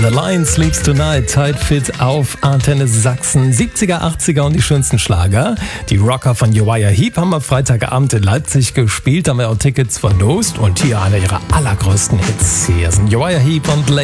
The Lion Sleeps Tonight, Tight Fit auf Antenne Sachsen. 70er, 80er und die schönsten Schlager. Die Rocker von Uriah Heep haben am Freitagabend in Leipzig gespielt, haben wir auch Tickets verlost. Und hier einer ihrer allergrößten Hits. Hier sind Uriah Heep und